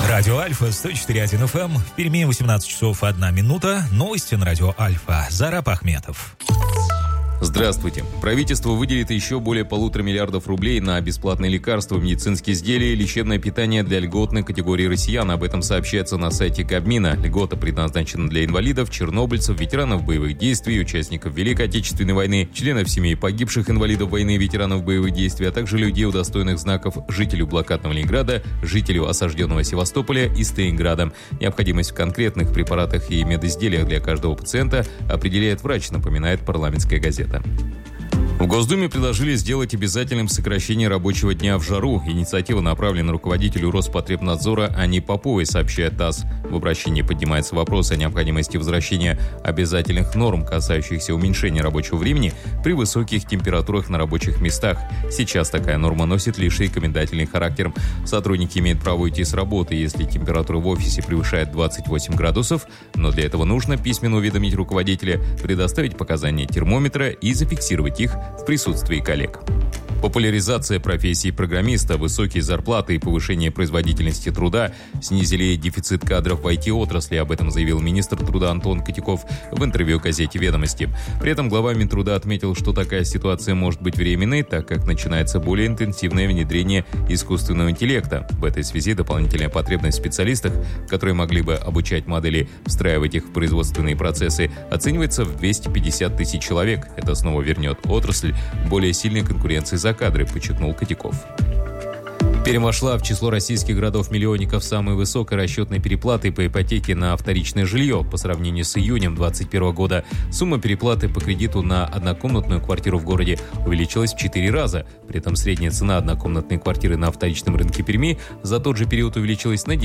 Радио Альфа, 104.1 FM. В Перми 18 часов 1 минута. Новости на Радио Альфа. Зараб Ахметов. Здравствуйте. Правительство выделит еще более 1,5 миллиарда рублей на бесплатные лекарства, медицинские изделия и лечебное питание для льготных категорий россиян. Об этом сообщается на сайте Кабмина. Льгота предназначена для инвалидов, чернобыльцев, ветеранов боевых действий, участников Великой Отечественной войны, членов семей погибших инвалидов войны и ветеранов боевых действий, а также людей, удостоенных знаков жителю блокадного Ленинграда, жителю осажденного Севастополя и Сталинграда. Необходимость в конкретных препаратах и медизделиях для каждого пациента определяет врач, напоминает парламентская газета. В Госдуме предложили сделать обязательным сокращение рабочего дня в жару. Инициатива направлена руководителю Роспотребнадзора Анне Поповой, сообщает ТАСС. В обращении поднимается вопрос о необходимости возвращения обязательных норм, касающихся уменьшения рабочего времени при высоких температурах на рабочих местах. Сейчас такая норма носит лишь рекомендательный характер. Сотрудники имеют право уйти с работы, если температура в офисе превышает 28 градусов, но для этого нужно письменно уведомить руководителя, предоставить показания термометра и зафиксировать их в присутствии коллег. Популяризация профессии программиста, высокие зарплаты и повышение производительности труда снизили дефицит кадров в IT-отрасли. Об этом заявил министр труда Антон Котяков в интервью газете «Ведомости». При этом глава Минтруда отметил, что такая ситуация может быть временной, так как начинается более интенсивное внедрение искусственного интеллекта. В этой связи дополнительная потребность в специалистах, которые могли бы обучать модели, встраивать их в производственные процессы, оценивается в 250 тысяч человек. Это снова вернет отрасль к более сильной конкуренции за кадры, подчеркнул Котяков. Пермь вошла в число российских городов-миллионников самой высокой расчетной переплаты по ипотеке на вторичное жилье. По сравнению с июнем 2021 года сумма переплаты по кредиту на однокомнатную квартиру в городе увеличилась в 4 раза. При этом средняя цена однокомнатной квартиры на вторичном рынке Перми за тот же период увеличилась на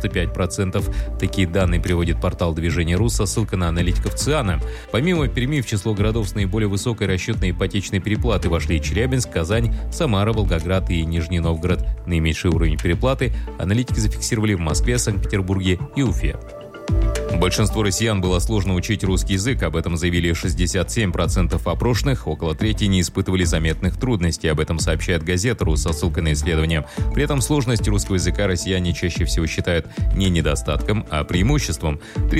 95%. Такие данные приводит портал «Движение.ру» со ссылкой на аналитиков ЦИАНа. Помимо Перми в число городов с наиболее высокой расчетной ипотечной переплаты вошли Челябинск, Казань, Самара, Волгоград и Нижний Новгород. Наименьший уровень переплаты аналитики зафиксировали в Москве, Санкт-Петербурге и Уфе. Большинству россиян было сложно учить русский язык, об этом заявили 67% опрошенных, около трети не испытывали заметных трудностей, об этом сообщает газета РУ со ссылкой на исследование. При этом сложность русского языка россияне чаще всего считают не недостатком, а преимуществом.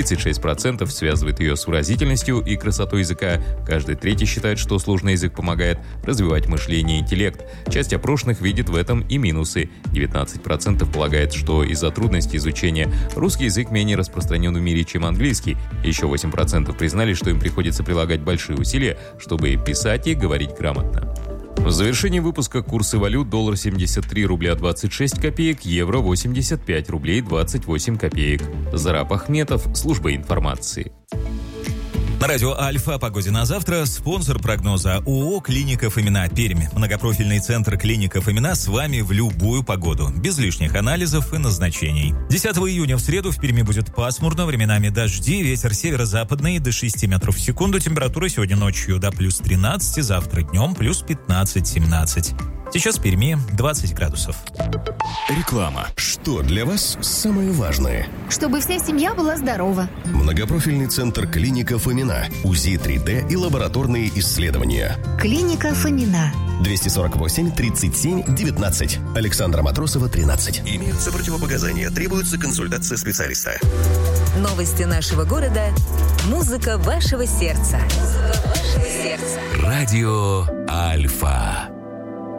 36% связывает ее с выразительностью и красотой языка, каждый третий считает, что сложный язык помогает развивать мышление и интеллект. Часть опрошенных видит в этом и минусы. 19% полагает, что из-за трудностей изучения русский язык менее распространен в мире, чем английский. Еще 8% признали, что им приходится прилагать большие усилия, чтобы писать и говорить грамотно. В завершении выпуска курсы валют: доллар 73 рубля 26 копеек, евро 85 рублей 28 копеек. Зараб Ахметов, служба информации. На радио Альфа о погоде на завтра. Спонсор прогноза ООО «Клиника Фомина» Пермь. Многопрофильный центр «Клиника Фомина» с вами в любую погоду, без лишних анализов и назначений. 10 июня в среду в Перми будет пасмурно, временами дожди, ветер северо-западный до 6 метров в секунду. Температура сегодня ночью до плюс 13, завтра днем плюс 15-17. Сейчас в Перми 20 градусов. Реклама. Что для вас самое важное? Чтобы вся семья была здорова. Многопрофильный центр «Клиника Фомина». УЗИ 3D и лабораторные исследования. Клиника Фомина. 248 37 19. Александра Матросова, 13. Имеются противопоказания. Требуется консультация специалиста. Новости нашего города. Музыка вашего сердца. Радио Альфа.